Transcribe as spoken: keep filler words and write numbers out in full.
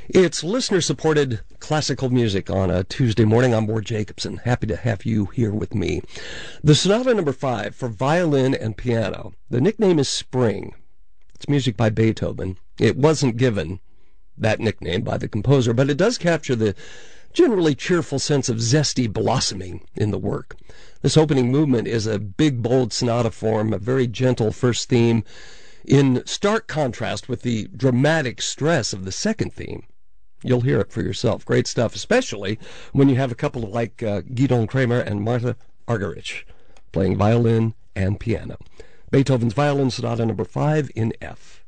It's listener-supported classical music on a Tuesday morning. I'm Ward Jacobson. Happy to have you here with me. The Sonata Number Five for violin and piano. The nickname is Spring. It's music by Beethoven. It wasn't given that nickname by the composer, but it does capture the generally cheerful sense of zesty blossoming in the work. This opening movement is a big, bold sonata form, a very gentle first theme, in stark contrast with the dramatic stress of the second theme. You'll hear it for yourself. Great stuff, especially when you have a couple like uh, Gidon Kremer and Martha Argerich playing violin and piano. Beethoven's Violin Sonata Number Five in F.